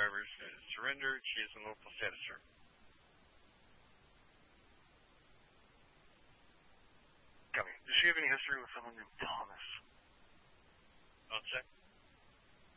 drivers has surrendered. She is in local status, sir. Copy. Does she have any history with someone named Thomas? I'll check.